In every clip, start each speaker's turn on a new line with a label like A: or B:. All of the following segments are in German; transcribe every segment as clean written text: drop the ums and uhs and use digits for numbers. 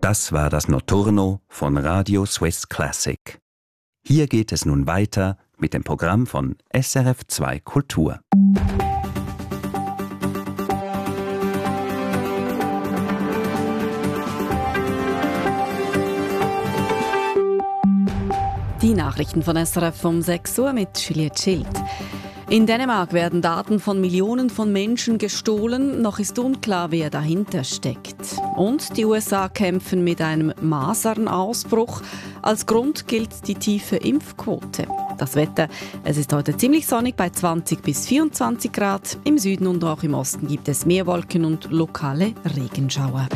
A: Das war das Notturno von Radio Swiss Classic. Hier geht es nun weiter mit dem Programm von SRF 2 Kultur.
B: Die Nachrichten von SRF um 6 Uhr mit Juliette Schild. In Dänemark werden Daten von Millionen von Menschen gestohlen. Noch ist unklar, wer dahinter steckt. Und die USA kämpfen mit einem Masernausbruch. Als Grund gilt die tiefe Impfquote. Das Wetter, es ist heute ziemlich sonnig bei 20 bis 24 Grad. Im Süden und auch im Osten gibt es mehr Wolken und lokale Regenschauer.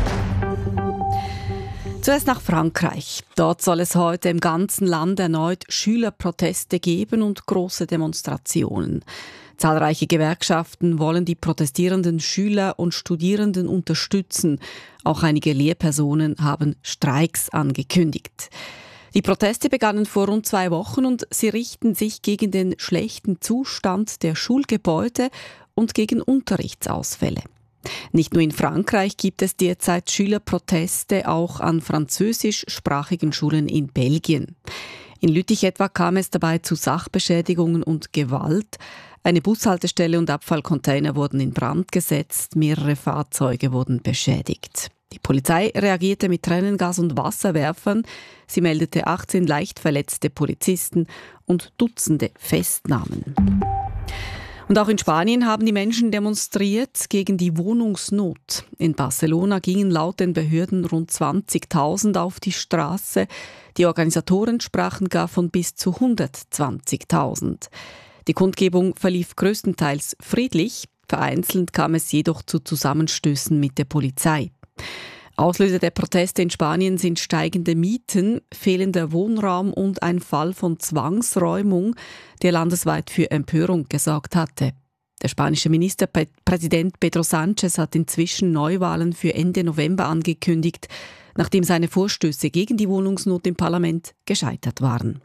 B: Zuerst nach Frankreich. Dort soll es heute im ganzen Land erneut Schülerproteste geben und große Demonstrationen. Zahlreiche Gewerkschaften wollen die protestierenden Schüler und Studierenden unterstützen. Auch einige Lehrpersonen haben Streiks angekündigt. Die Proteste begannen vor rund 2 Wochen und sie richten sich gegen den schlechten Zustand der Schulgebäude und gegen Unterrichtsausfälle. Nicht nur in Frankreich gibt es derzeit Schülerproteste, auch an französischsprachigen Schulen in Belgien. In Lüttich etwa kam es dabei zu Sachbeschädigungen und Gewalt. Eine Bushaltestelle und Abfallcontainer wurden in Brand gesetzt, mehrere Fahrzeuge wurden beschädigt. Die Polizei reagierte mit Tränengas und Wasserwerfern. Sie meldete 18 leicht verletzte Polizisten und Dutzende Festnahmen. Und auch in Spanien haben die Menschen demonstriert gegen die Wohnungsnot. In Barcelona gingen laut den Behörden rund 20.000 auf die Straße. Die Organisatoren sprachen gar von bis zu 120.000. Die Kundgebung verlief größtenteils friedlich. Vereinzelt kam es jedoch zu Zusammenstößen mit der Polizei. Auslöser der Proteste in Spanien sind steigende Mieten, fehlender Wohnraum und ein Fall von Zwangsräumung, der landesweit für Empörung gesorgt hatte. Der spanische Ministerpräsident Pedro Sánchez hat inzwischen Neuwahlen für Ende November angekündigt, nachdem seine Vorstöße gegen die Wohnungsnot im Parlament gescheitert waren.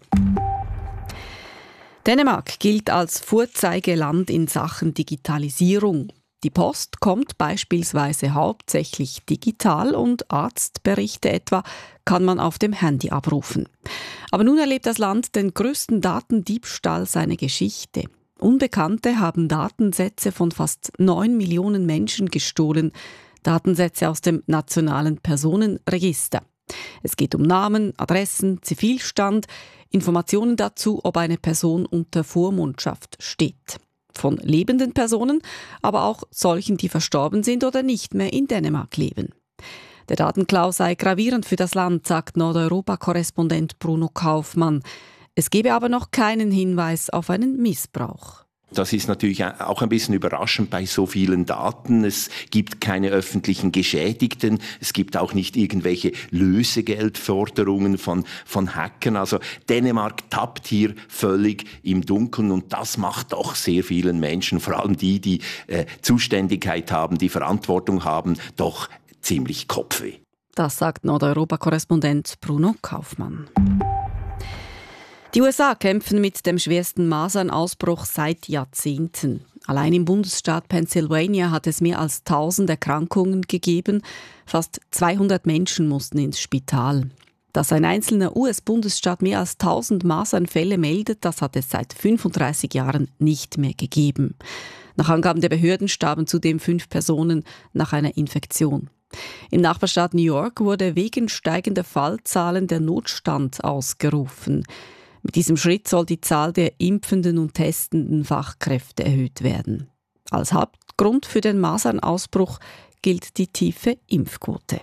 B: Dänemark gilt als Vorzeigeland in Sachen Digitalisierung. Die Post kommt beispielsweise hauptsächlich digital und Arztberichte etwa kann man auf dem Handy abrufen. Aber nun erlebt das Land den größten Datendiebstahl seiner Geschichte. Unbekannte haben Datensätze von fast 9 Millionen Menschen gestohlen, Datensätze aus dem nationalen Personenregister. Es geht um Namen, Adressen, Zivilstand, Informationen dazu, ob eine Person unter Vormundschaft steht. Von lebenden Personen, aber auch solchen, die verstorben sind oder nicht mehr in Dänemark leben. Der Datenklau sei gravierend für das Land, sagt Nordeuropa-Korrespondent Bruno Kaufmann. Es gebe aber noch keinen Hinweis auf einen Missbrauch.
C: Das ist natürlich auch ein bisschen überraschend bei so vielen Daten. Es gibt keine öffentlichen Geschädigten. Es gibt auch nicht irgendwelche Lösegeldforderungen von Hackern. Also Dänemark tappt hier völlig im Dunkeln und das macht doch sehr vielen Menschen, vor allem die Zuständigkeit haben, die Verantwortung haben, doch ziemlich Kopfweh.
B: Das sagt Nordeuropa-Korrespondent Bruno Kaufmann. Die USA kämpfen mit dem schwersten Masernausbruch seit Jahrzehnten. Allein im Bundesstaat Pennsylvania hat es mehr als 1000 Erkrankungen gegeben. Fast 200 Menschen mussten ins Spital. Dass ein einzelner US-Bundesstaat mehr als 1000 Masernfälle meldet, das hat es seit 35 Jahren nicht mehr gegeben. Nach Angaben der Behörden starben zudem 5 Personen nach einer Infektion. Im Nachbarstaat New York wurde wegen steigender Fallzahlen der Notstand ausgerufen. Mit diesem Schritt soll die Zahl der impfenden und testenden Fachkräfte erhöht werden. Als Hauptgrund für den Masernausbruch gilt die tiefe Impfquote.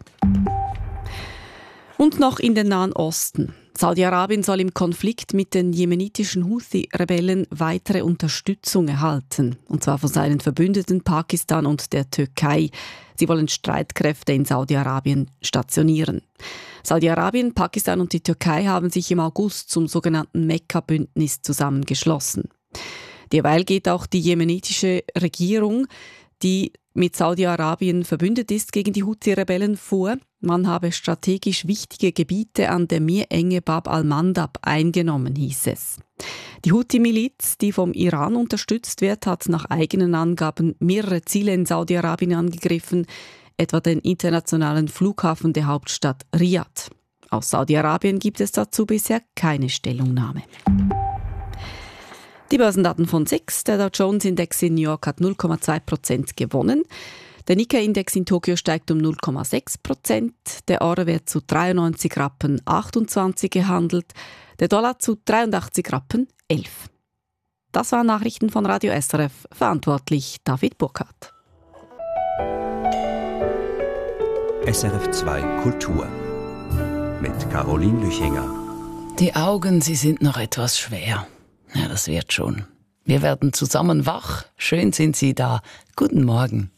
B: Und noch in den Nahen Osten. Saudi-Arabien soll im Konflikt mit den jemenitischen Houthi-Rebellen weitere Unterstützung erhalten. Und zwar von seinen Verbündeten Pakistan und der Türkei. Sie wollen Streitkräfte in Saudi-Arabien stationieren. Saudi-Arabien, Pakistan und die Türkei haben sich im August zum sogenannten Mekka-Bündnis zusammengeschlossen. Derweil geht auch die jemenitische Regierung, die mit Saudi-Arabien verbündet ist, gegen die Houthi-Rebellen vor. Man habe strategisch wichtige Gebiete an der Meerenge Bab al-Mandab eingenommen, hieß es. Die Houthi-Miliz, die vom Iran unterstützt wird, hat nach eigenen Angaben mehrere Ziele in Saudi-Arabien angegriffen, etwa den internationalen Flughafen der Hauptstadt Riad. Aus Saudi-Arabien gibt es dazu bisher keine Stellungnahme. Die Börsendaten von SIX. Der Dow Jones-Index in New York hat 0,2% gewonnen. Der Nikkei-Index in Tokio steigt um 0,6%. Der Euro wird zu 93 Rappen 28 gehandelt. Der Dollar zu 83 Rappen 11. Das waren Nachrichten von Radio SRF. Verantwortlich David Burkhardt.
A: SRF 2 Kultur mit Caroline Lüchinger.
D: Die Augen, sie sind noch etwas schwer. Ja, das wird schon. Wir werden zusammen wach. Schön sind Sie da. Guten Morgen.